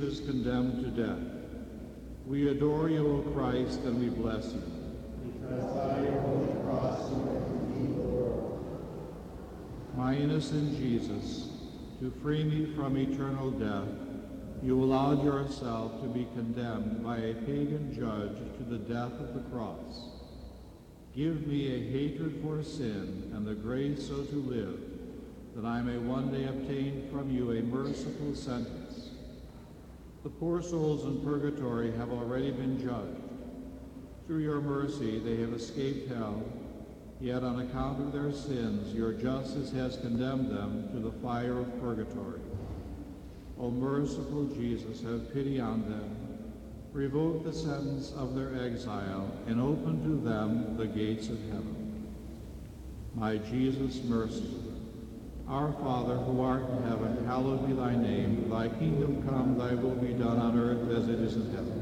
is condemned to death. We adore you, O Christ, and we bless you. Because by your holy cross you have redeemed the world. My innocent Jesus, to free me from eternal death, you allowed yourself to be condemned by a pagan judge to the death of the cross. Give me a hatred for sin and the grace so to live, that I may one day obtain from you a merciful sentence. The poor souls in purgatory have already been judged. Through your mercy they have escaped hell, yet on account of their sins your justice has condemned them to the fire of purgatory. O merciful Jesus, have pity on them, revoke the sentence of their exile, and open to them the gates of heaven. My Jesus, mercy. Our Father, who art in heaven, hallowed be thy name. Thy kingdom come, thy will be done on earth as it is in heaven.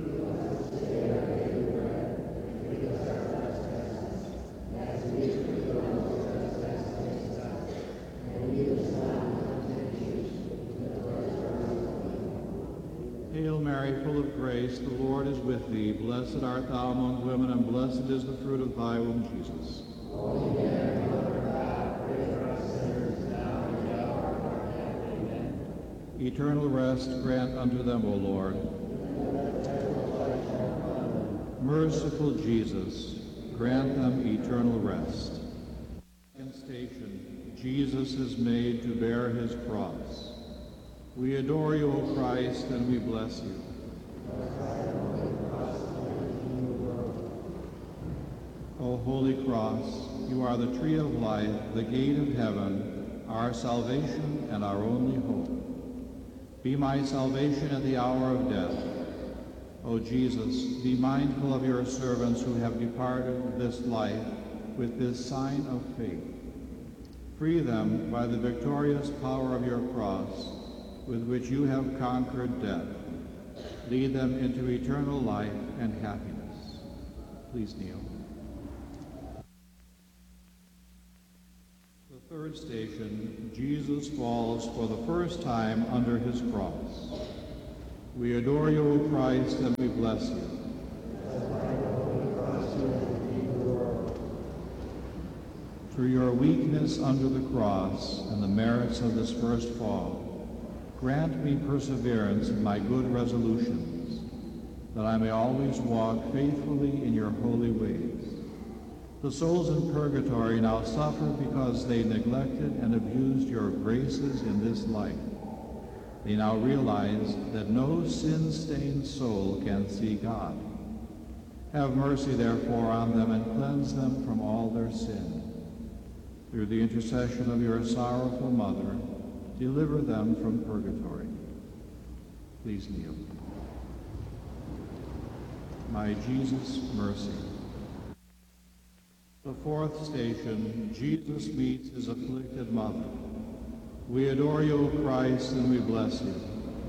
Hail Mary, full of grace, the Lord is with thee. Blessed art thou among women, and blessed is the fruit of thy womb, Jesus. Holy Mary, Mother of God, pray for us sinners, now and at the hour of our death. Amen. Eternal rest grant unto them, O Lord. Merciful Jesus, grant them eternal rest. Second station, Jesus is made to bear his cross. We adore you, O Christ, and we bless you. O Holy Cross, you are the tree of life, the gate of heaven, our salvation and our only hope. Be my salvation at the hour of death. O Jesus, be mindful of your servants who have departed this life with this sign of faith. Free them by the victorious power of your cross, with which you have conquered death. Lead them into eternal life and happiness. Please kneel. The third station, Jesus falls for the first time under his cross. We adore you, O Christ, and we bless you. Through your weakness under the cross and the merits of this first fall, grant me perseverance in my good resolutions, that I may always walk faithfully in your holy ways. The souls in purgatory now suffer because they neglected and abused your graces in this life. They now realize that no sin-stained soul can see God. Have mercy, therefore, on them and cleanse them from all their sin. Through the intercession of your sorrowful mother, deliver them from purgatory. Please kneel. My Jesus, mercy. The fourth station, Jesus meets his afflicted mother. We adore you, O Christ, and we bless you.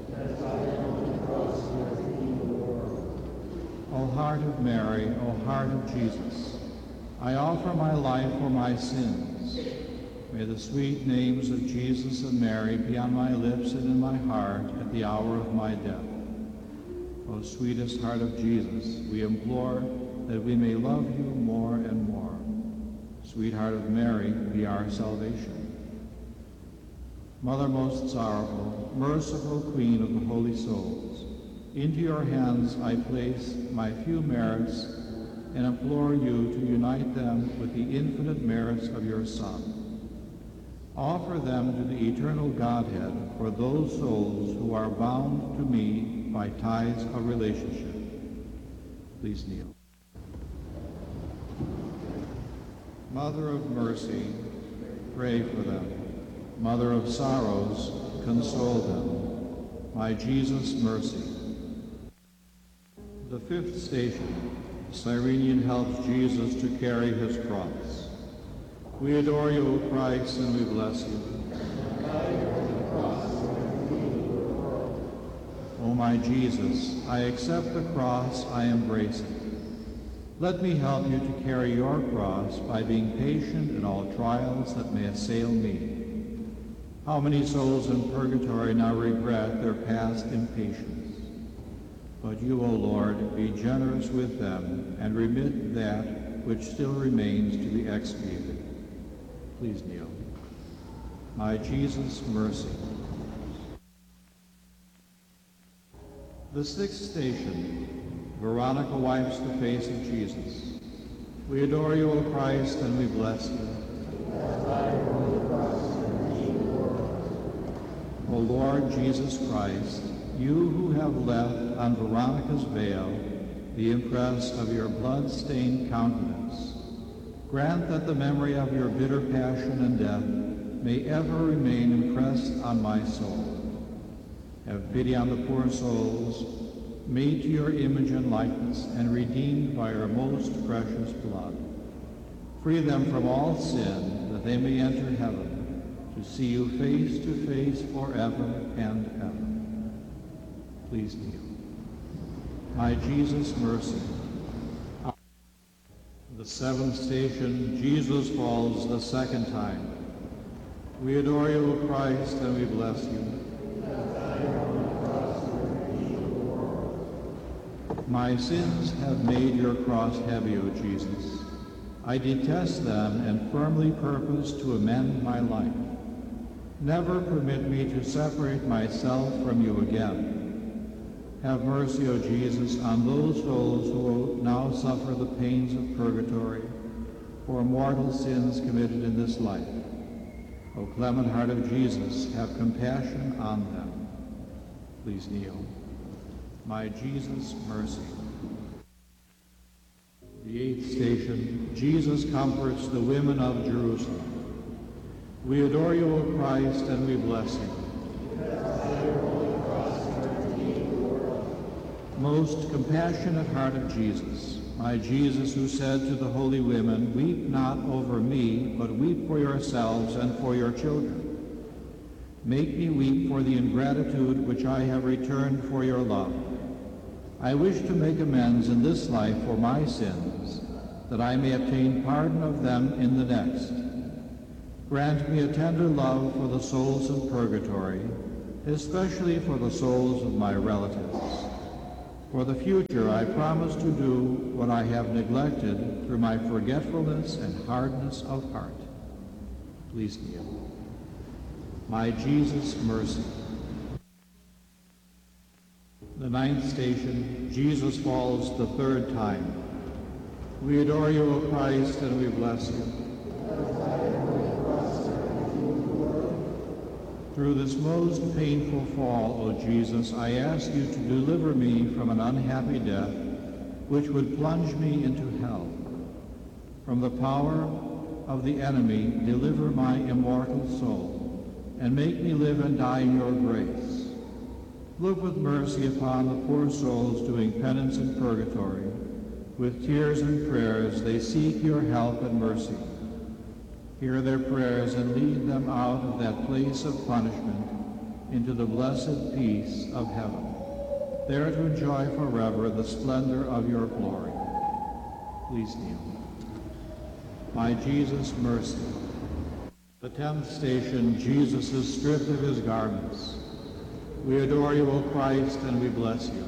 O heart of Mary, O heart of Jesus, I offer my life for my sins. May the sweet names of Jesus and Mary be on my lips and in my heart at the hour of my death. O sweetest heart of Jesus, we implore that we may love you more and more. Sweet heart of Mary, be our salvation. Mother most sorrowful, merciful Queen of the holy souls, into your hands I place my few merits and implore you to unite them with the infinite merits of your Son. Offer them to the eternal Godhead for those souls who are bound to me by ties of relationship. Please kneel. Mother of mercy, pray for them. Mother of sorrows, console them. My Jesus, mercy. The fifth station, Cyrenian helps Jesus to carry his cross. We adore you, O Christ, and we bless you. O my Jesus, I accept the cross, I embrace it. Let me help you to carry your cross by being patient in all trials that may assail me. How many souls in purgatory now regret their past impatience? But you, O Lord, be generous with them and remit that which still remains to be expiated. Please kneel. My Jesus, mercy. The sixth station, Veronica wipes the face of Jesus. We adore you, O Christ, and we bless you. O Lord Jesus Christ, you who have left on Veronica's veil the impress of your blood-stained countenance, grant that the memory of your bitter passion and death may ever remain impressed on my soul. Have pity on the poor souls, made to your image and likeness and redeemed by your most precious blood. Free them from all sin, that they may enter heaven, to see you face to face forever and ever. Please kneel. My Jesus, mercy. The seventh station, Jesus falls the second time. We adore you, O Christ, and we bless you. My sins have made your cross heavy, O Jesus. I detest them and firmly purpose to amend my life. Never permit me to separate myself from you again. Have mercy, O Jesus, on those souls who now suffer the pains of purgatory for mortal sins committed in this life. O clement heart of Jesus, have compassion on them. Please kneel. My Jesus, mercy. The eighth station, Jesus comforts the women of Jerusalem. We adore you, O Christ, and we bless you. Most compassionate heart of Jesus, my Jesus, who said to the holy women, weep not over me, but weep for yourselves and for your children. Make me weep for the ingratitude which I have returned for your love. I wish to make amends in this life for my sins, that I may obtain pardon of them in the next. Grant me a tender love for the souls in purgatory, especially for the souls of my relatives. For the future, I promise to do what I have neglected through my forgetfulness and hardness of heart. Please kneel. My Jesus, mercy. The ninth station, Jesus falls the third time. We adore you, O Christ, and we bless you. Through this most painful fall, O Jesus, I ask you to deliver me from an unhappy death, which would plunge me into hell. From the power of the enemy, deliver my immortal soul, and make me live and die in your grace. Look with mercy upon the poor souls doing penance in purgatory. With tears and prayers, they seek your help and mercy. Hear their prayers and lead them out of that place of punishment into the blessed peace of heaven, there to enjoy forever the splendor of your glory. Please kneel. My Jesus, mercy. The 10th station, Jesus is stripped of his garments. We adore you, O Christ, and we bless you.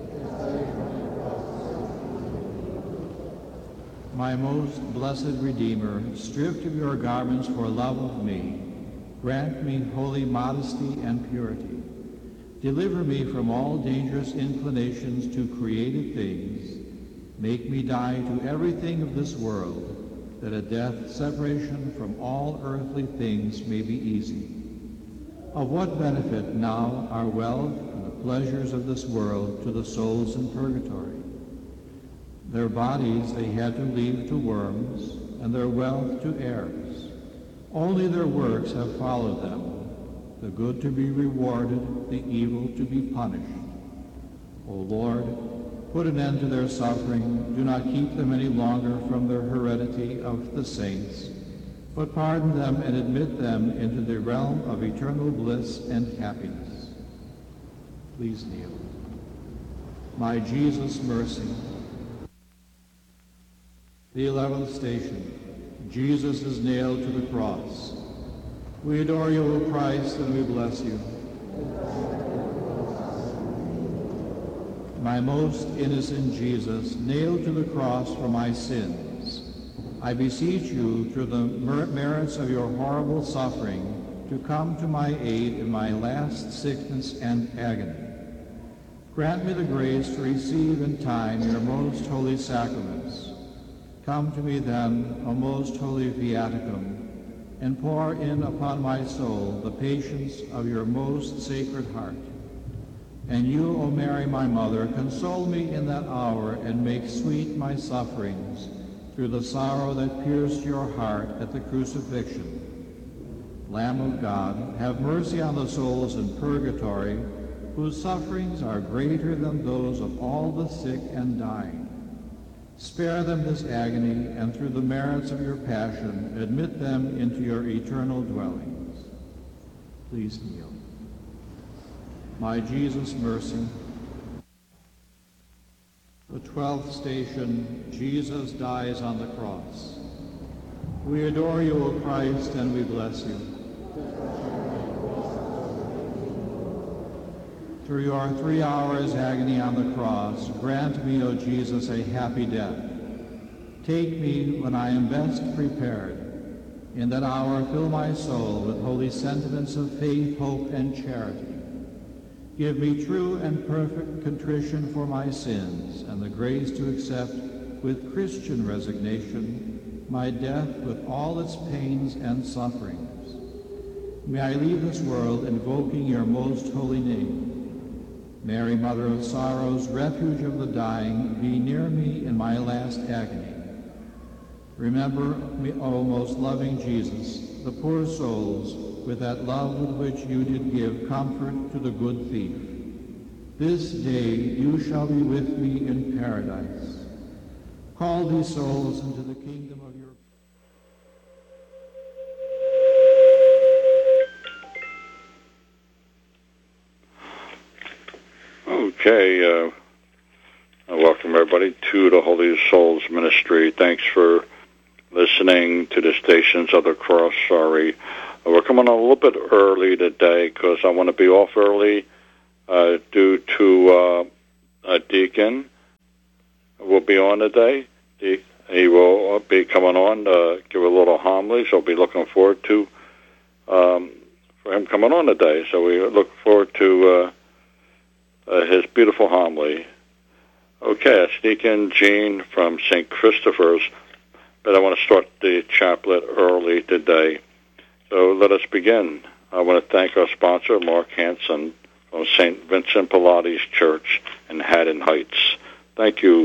My most blessed Redeemer, stripped of your garments for love of me, grant me holy modesty and purity. Deliver me from all dangerous inclinations to created things. Make me die to everything of this world, that a death separation from all earthly things may be easy. Of what benefit now are wealth and the pleasures of this world to the souls in purgatory? Their bodies they had to leave to worms, and their wealth to heirs. Only their works have followed them, the good to be rewarded, the evil to be punished. O Lord, put an end to their suffering. Do not keep them any longer from their heredity of the saints, but pardon them and admit them into the realm of eternal bliss and happiness. Please kneel. My Jesus, mercy. The 11th station, Jesus is nailed to the cross. We adore you, O Christ, and we bless you. My most innocent Jesus, nailed to the cross for my sins, I beseech you, through the merits of your horrible suffering, to come to my aid in my last sickness and agony. Grant me the grace to receive in time your most holy sacraments. Come to me then, O most holy viaticum, and pour in upon my soul the patience of your most sacred heart. And you, O Mary, my mother, console me in that hour and make sweet my sufferings through the sorrow that pierced your heart at the crucifixion. Lamb of God, have mercy on the souls in purgatory, whose sufferings are greater than those of all the sick and dying. Spare them this agony, and through the merits of your passion, admit them into your eternal dwellings. Please kneel. My Jesus, mercy. The 12th station, Jesus dies on the cross. We adore you, O Christ, and we bless you. Through your 3 hours agony on the cross, grant me, O Jesus, a happy death. Take me when I am best prepared. In that hour, fill my soul with holy sentiments of faith, hope, and charity. Give me true and perfect contrition for my sins, and the grace to accept with Christian resignation my death with all its pains and sufferings. May I leave this world invoking your most holy name. Mary, Mother of Sorrows, refuge of the dying, be near me in my last agony. Remember me, O most loving Jesus, the poor souls, with that love with which you did give comfort to the good thief. This day you shall be with me in paradise. Call these souls into the kingdom of your... Okay, welcome everybody to the Holy Souls Ministry. Thanks for listening to the Stations of the Cross. Sorry, we're coming on a little bit early today because I want to be off early due to a deacon will be on today. He will be coming on to give a little homily, so I'll be looking forward to for him coming on today. So we look forward to his beautiful homily. Okay, it's Deacon Gene from St. Christopher's, but I want to start the chaplet early today. So let us begin. I want to thank our sponsor, Mark Hansen from St. Vincent Pilates Church in Haddon Heights. Thank you,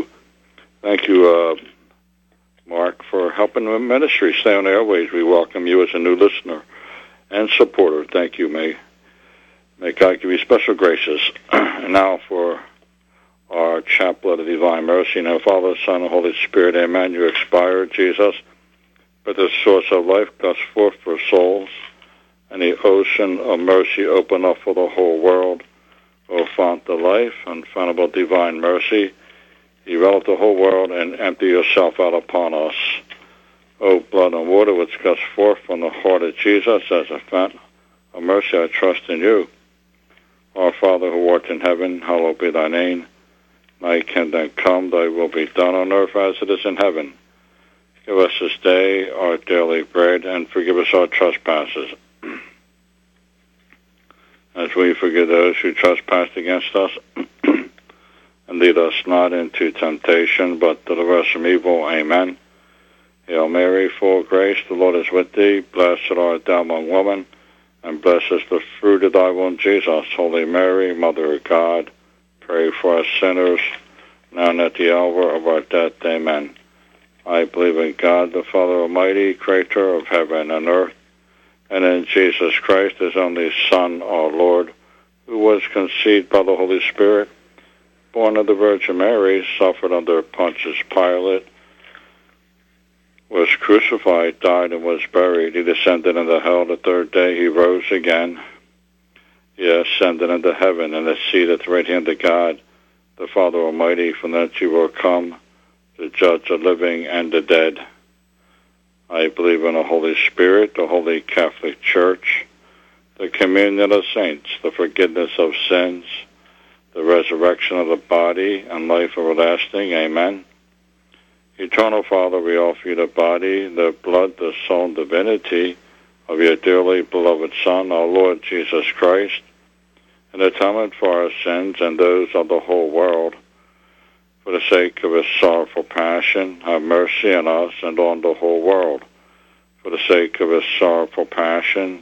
Mark, for helping the ministry stay on the airways. We welcome you as a new listener and supporter. Thank you. May God give you special graces. And now for our chaplet of divine mercy. Now, Father, Son, and Holy Spirit, amen. You expired, Jesus, but the source of life gusts forth for souls, and the ocean of mercy open up for the whole world. O fount of life, unfountable divine mercy, envelop the whole world and empty yourself out upon us. O blood and water which gusts forth from the heart of Jesus as a fount of mercy, I trust in you. Our Father who art in heaven, hallowed be thy name. Thy kingdom come, thy will be done on earth as it is in heaven. Give us this day our daily bread, and forgive us our trespasses, as we forgive those who trespass against us. And lead us not into temptation, but deliver us from evil. Amen. Hail Mary, full of grace, the Lord is with thee. Blessed art thou among women, and blessed is the fruit of thy womb, Jesus. Holy Mary, Mother of God, pray for us sinners, now and at the hour of our death. Amen. I believe in God, the Father Almighty, creator of heaven and earth, and in Jesus Christ, his only Son, our Lord, who was conceived by the Holy Spirit, born of the Virgin Mary, suffered under Pontius Pilate, was crucified, died, and was buried. He descended into hell. The third day he rose again. He ascended into heaven and is seated at the right hand of God, the Father Almighty. From thence he will come to judge the living and the dead. I believe in the Holy Spirit, the Holy Catholic Church, the communion of saints, the forgiveness of sins, the resurrection of the body, and life everlasting. Amen. Eternal Father, we offer you the body, the blood, the soul, and divinity of your dearly beloved Son, our Lord Jesus Christ, in atonement for our sins and those of the whole world. For the sake of his sorrowful passion, have mercy on us and on the whole world. For the sake of his sorrowful passion,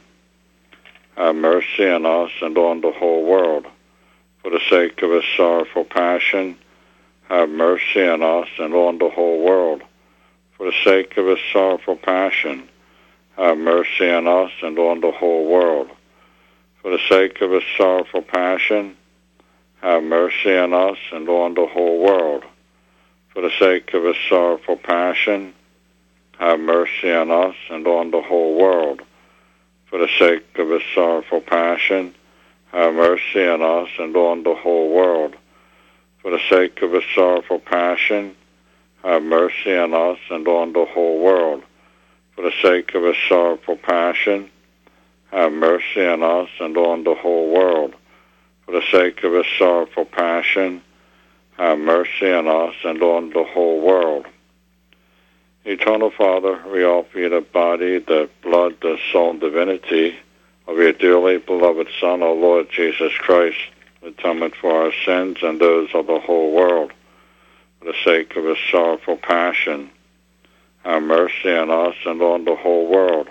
have mercy on us and on the whole world. For the sake of his sorrowful passion, have mercy on us and on the whole world. For the sake of his sorrowful passion, have mercy on us and on the whole world. For the sake of his sorrowful passion, have mercy on us and on the whole world. For the sake of his sorrowful passion, have mercy on us and on the whole world. For the sake of his sorrowful passion, have mercy on us and on the whole world. For the sake of his sorrowful passion, have mercy on us and on the whole world. For the sake of his sorrowful passion, have mercy on us and on the whole world. For the sake of his sorrowful passion, have mercy on us and on the whole world. Eternal Father, we offer you the body, the blood, the soul, and divinity of your dearly beloved Son, our Lord Jesus Christ, atonement for our sins and those of the whole world. For the sake of his sorrowful passion, have mercy on us and on the whole world.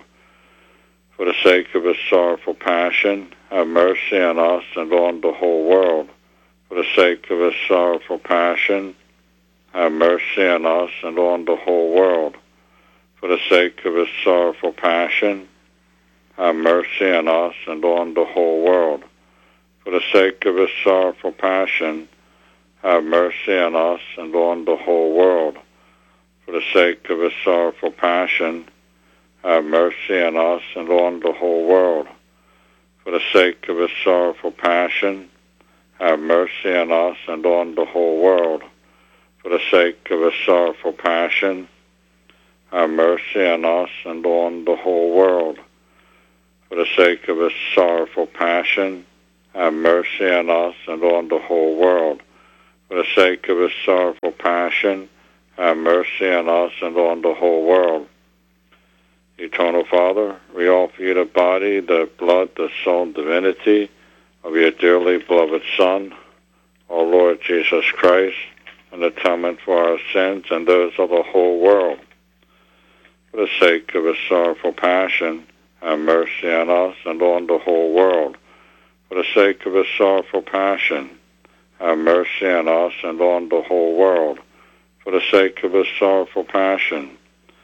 For the sake of his sorrowful passion, have mercy on us and on the whole world. For the sake of his sorrowful passion, have mercy on us and on the whole world. For the sake of his sorrowful passion, have mercy on us and on the whole world. For the sake of his sorrowful passion, have mercy on us and on the whole world. For the sake of his sorrowful passion, have mercy on us and on the whole world. For the sake of his sorrowful passion, have mercy on us and on the whole world. For the sake of his sorrowful passion, have mercy on us and on the whole world. For the sake of his sorrowful passion, have mercy on us and on the whole world. For the sake of his sorrowful passion, have mercy on us and on the whole world. Eternal Father, we offer you the body, the blood, the soul, and divinity of your dearly beloved Son, our Lord Jesus Christ, an atonement for our sins and those of the whole world. For the sake of his sorrowful passion, have mercy on us and on the whole world. For the sake of his sorrowful passion, have mercy on us and on the whole world. For the sake of his sorrowful passion,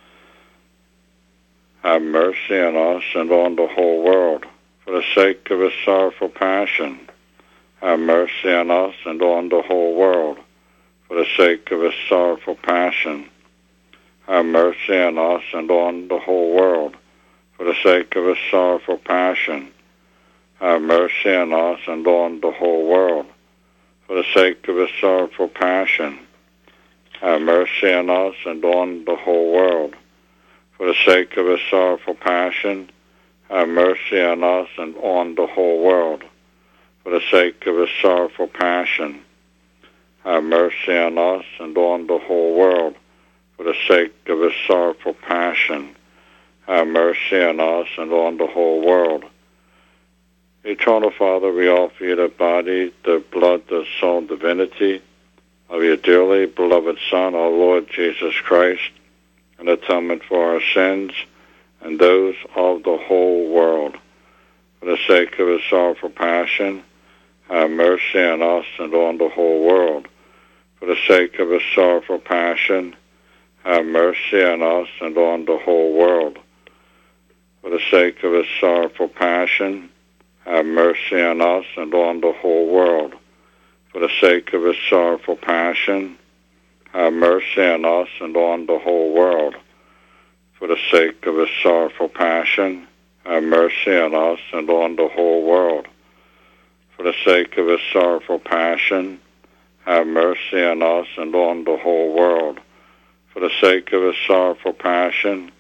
have mercy on us and on the whole world. For the sake of his sorrowful passion, have mercy on us and on the whole world. For the sake of his sorrowful passion, have mercy on us and on the whole world. For the sake of his sorrowful passion, have mercy on us and on the whole world. For the sake of his sorrowful passion, have mercy on us and on the whole world. For the sake of his sorrowful passion, have mercy on us and on the whole world. For the sake of his sorrowful passion, have mercy on us and on the whole world. For the sake of his sorrowful passion, have mercy on us and on the whole world. Eternal Father, we offer you the body, the blood, the soul, and divinity of your dearly beloved Son, our Lord Jesus Christ, an atonement for our sins and those of the whole world. For the sake of his sorrowful passion, have mercy on us and on the whole world. For the sake of his sorrowful passion, have mercy on us and on the whole world. For the sake of his sorrowful passion, have mercy on us and on the whole world. For the sake of his sorrowful passion, have mercy on us and on the whole world. For the sake of his sorrowful passion, have mercy on us and on the whole world. For the sake of his sorrowful passion, have mercy on us and on the whole world. For the sake of his sorrowful passion,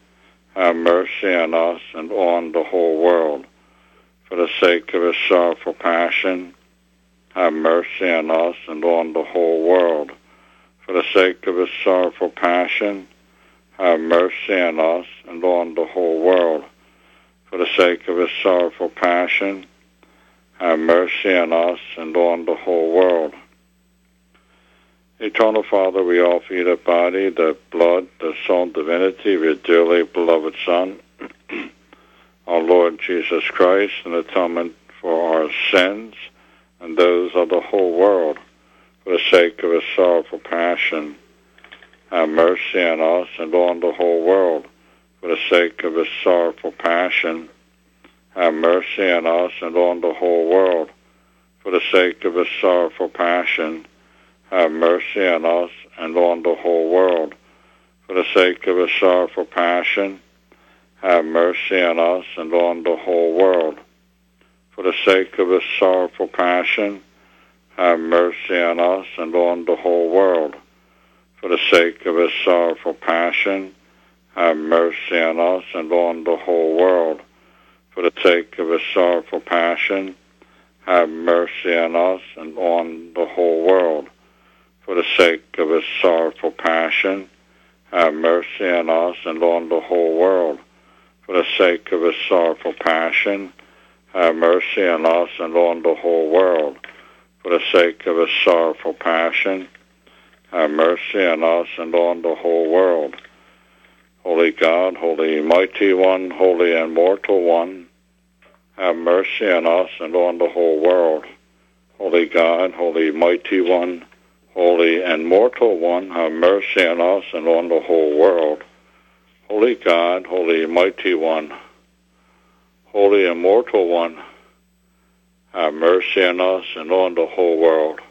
have mercy on us and on the whole world. For the sake of his sorrowful passion, have mercy on us and on the whole world. For the sake of his sorrowful passion, have mercy on us and on the whole world. For the sake of his sorrowful passion, have mercy on us and on the whole world. Eternal Father, we offer you the body, the blood, the soul, and divinity of your dearly beloved Son, our Lord Jesus Christ, an atonement for our sins and those of the whole world. For the sake of his sorrowful passion, have mercy on us and on the whole world. For the sake of his sorrowful passion, have mercy on us and on the whole world. For the sake of his sorrowful passion, have mercy on us and on the whole world. For the sake of his sorrowful passion, have mercy on us and on the whole world. For the sake of his sorrowful passion, have mercy on us and on the whole world. For the sake of his sorrowful passion, have mercy on us and on the whole world. For the sake of his sorrowful passion, have mercy on us and on the whole world. For the sake of his sorrowful passion, have mercy on us and on the whole world. For the sake of his sorrowful passion, have mercy on us and on the whole world. For the sake of his sorrowful passion, have mercy on us and on the whole world. Holy God, Holy Mighty One, Holy and Immortal One, have mercy on us and on the whole world. Holy God, Holy Mighty One, Holy and Immortal One, have mercy on us and on the whole world. Holy God, Holy Mighty One, Holy and Immortal One, have mercy on us and on the whole world.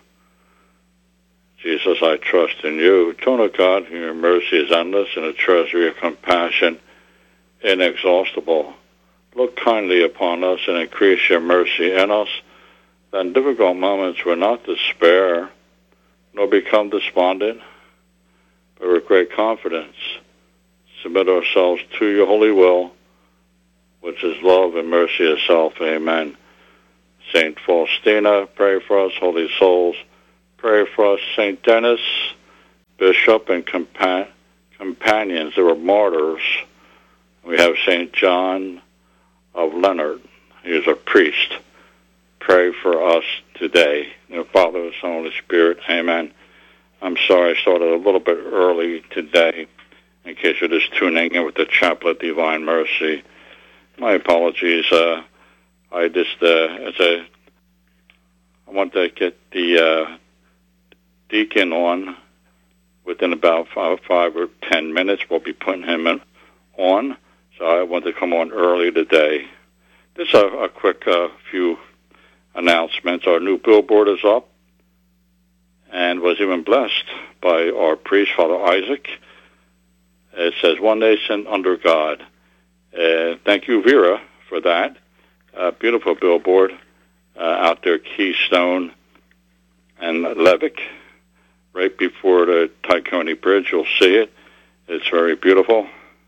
Jesus, I trust in you. Eternal God, your mercy is endless and a treasury of compassion inexhaustible. Look kindly upon us and increase your mercy in us, that in difficult moments we're not despair, nor become despondent, but with great confidence submit ourselves to your holy will, which is love and mercy itself. Amen. Saint Faustina, pray for us. Holy souls, pray for us. Saint Denis, bishop and companions, they were martyrs. We have Saint John of Leonard. He is a priest. Pray for us today. In the Father, the Son, and the Holy Spirit. Amen. I'm sorry I started a little bit early today, in case you're just tuning in with the Chaplet of Divine Mercy. My apologies. I want to get the deacon on within about 5 or 10 minutes. We'll be putting him on, so I want to come on early today. Just a quick few announcements. Our new billboard is up and was even blessed by our priest, Father Isaac. It says, One Nation Under God. Thank you, Vera, for that. Beautiful billboard out there, Keystone and Levick, right before the Tacony Bridge. You'll see it. It's very beautiful.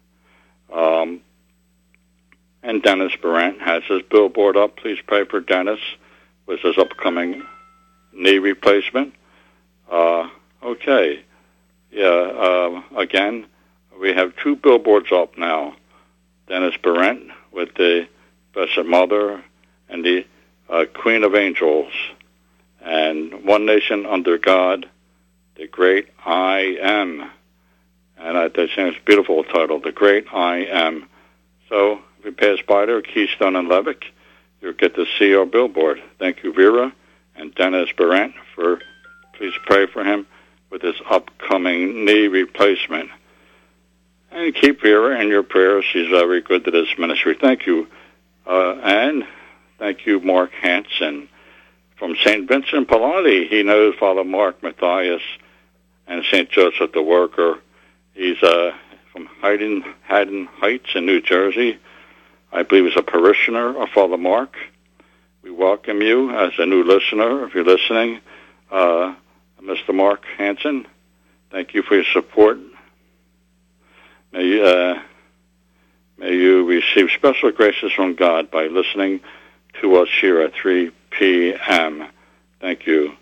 And Dennis Barrett has his billboard up. Please pray for Dennis with his upcoming knee replacement. Okay. Yeah, again, we have 2 billboards up now. Dennis Barrett with the Blessed Mother and the Queen of Angels. And One Nation Under God, the Great I Am. And I think it's a beautiful title, The Great I Am. So if you pass by there, Keystone and Levick, you'll get to see our billboard. Thank you, Vera and Dennis Barrett, please pray for him with his upcoming knee replacement. And keep Vera in your prayers. She's very good to this ministry. Thank you. And thank you, Mark Hansen from St. Vincent Pallotti. He knows Father Mark Matthias and St. Joseph the Worker. He's from Haddon Heights in New Jersey. I believe he's a parishioner of Father Mark. We welcome you as a new listener, if you're listening. Mr. Mark Hansen, thank you for your support. May May you receive special graces from God by listening to us here at 3 p.m. Thank you.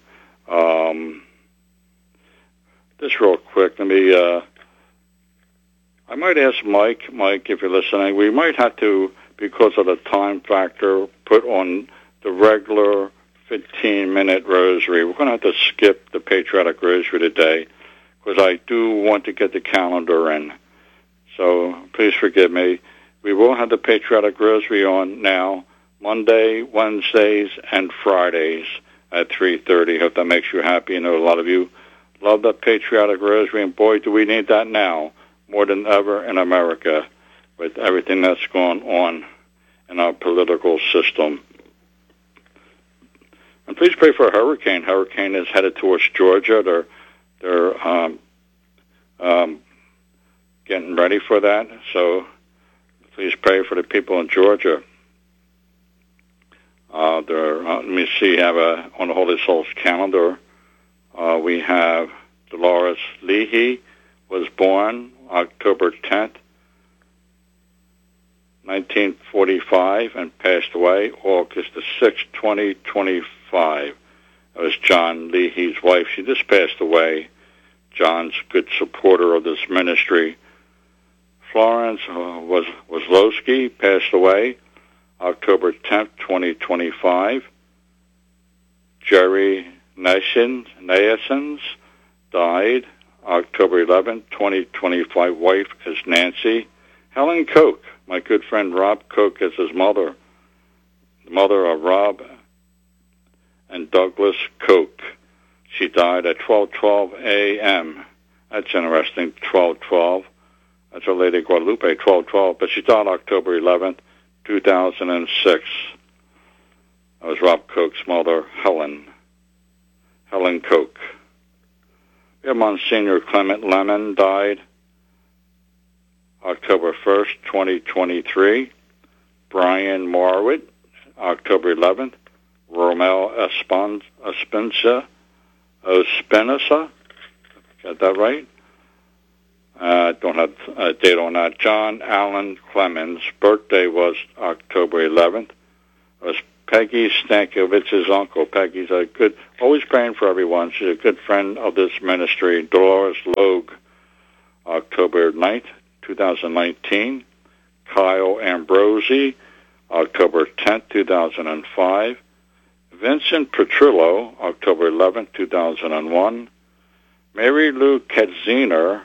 Just real quick, let me, I might ask Mike, if you're listening, we might have to, because of the time factor, put on the regular 15-minute rosary. We're going to have to skip the Patriotic Rosary today because I do want to get the calendar in. So please forgive me. We will have the Patriotic Rosary on now, Monday, Wednesdays, and Fridays at 3:30. Hope that makes you happy. I know a lot of you love the Patriotic Rosary, and boy, do we need that now more than ever in America with everything that's going on in our political system. And please pray for a hurricane. Hurricane is headed towards Georgia. They're getting ready for that. So please pray for the people in Georgia. Let me see. Have on the Holy Souls calendar. We have Dolores Leahy was born October 10th, 1945, and passed away August the 6th, 2025. That was John Leahy's wife. She just passed away. John's a good supporter of this ministry. Florence Wazlowski passed away October 10th, 2025. Jerry Nasons died October 11th, 2025. Wife is Nancy. Helen Koch, my good friend Rob Koch is his mother. The mother of Rob and Douglas Koch. She died at 12:12 a.m. That's interesting, 12:12. That's our Lady Guadalupe, 12:12. But she died October 11th, 2006. That was Rob Koch's mother, Helen Koch. We have Monsignor Clement Lemon died October 1st, 2023. Brian Marwitt, October 11th. Romel Espinosa, got that right? Don't have a date on that. John Allen Clemens' birthday was October 11th. It was Peggy Stankovich's uncle. Peggy's always praying for everyone. She's a good friend of this ministry. Dolores Logue, October 9th, 2019. Kyle Ambrosi, October 10th, 2005. Vincent Petrillo, October 11th, 2001. Mary Lou Ketziner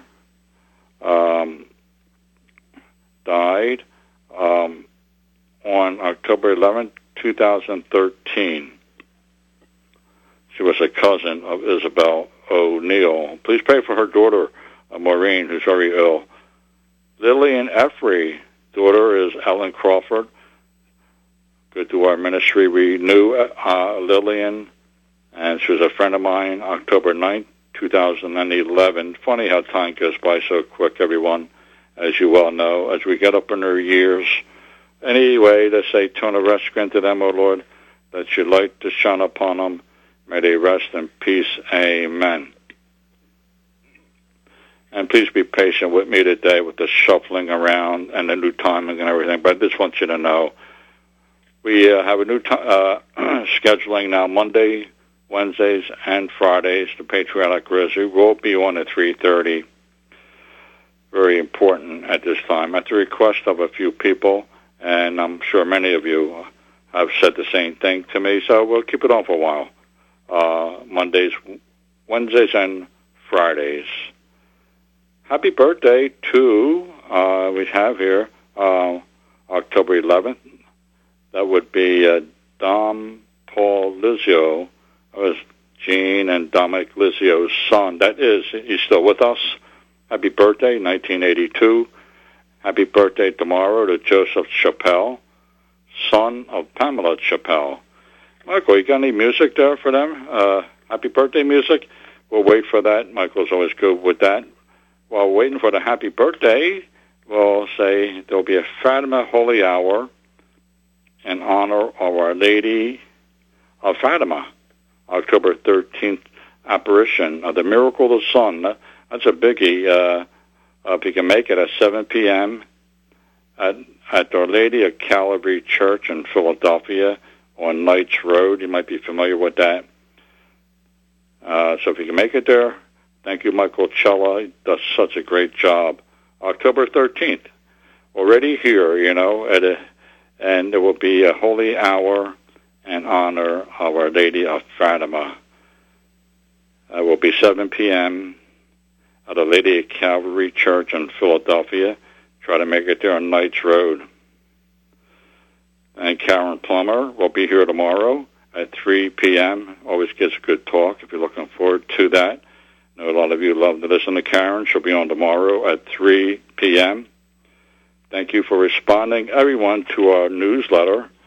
died on October 11th, 2013. She was a cousin of Isabel O'Neill. Please pray for her daughter, Maureen, who's very ill. Lillian Effrey, daughter is Ellen Crawford. Good to our ministry. We knew Lillian, and she was a friend of mine, October 9th, 2011. Funny how time goes by so quick, everyone, as you well know, as we get up in our years. Anyway, they say, turn a rest grant to them, O Lord, that your light to shine upon them. May they rest in peace. Amen. And please be patient with me today with the shuffling around and the new timing and everything. But I just want you to know we have a new scheduling now, Monday, Wednesdays, and Fridays. The Patriotic Rosary will be on at 3:30. Very important at this time. At the request of a few people, and I'm sure many of you have said the same thing to me, so we'll keep it on for a while. Mondays, Wednesdays, and Fridays. Happy birthday to, we have here, October 11th. That would be Dom Paul Lizio. That was Jean and Dominic Lizio's son. He's still with us. Happy birthday, 1982. Happy birthday tomorrow to Joseph Chappelle, son of Pamela Chappelle. Michael, you got any music there for them? Happy birthday music? We'll wait for that. Michael's always good with that. While waiting for the happy birthday, we'll say there'll be a Fatima Holy Hour in honor of Our Lady of Fatima, October 13th apparition of the Miracle of the Sun. That's a biggie. If you can make it at 7 p.m., at Our Lady of Calvary Church in Philadelphia on Knights Road. You might be familiar with that. So if you can make it there, thank you, Michael Cella. He does such a great job. October 13th, already here, and there will be a holy hour in honor of Our Lady of Fatima. It will be 7 p.m. at Our Lady of Calvary Church in Philadelphia. Try to make it there on Knights Road. And Karen Plummer will be here tomorrow at 3 p.m. Always gives a good talk if you're looking forward to that. I know a lot of you love to listen to Karen. She'll be on tomorrow at 3 p.m. Thank you for responding, everyone, to our newsletter.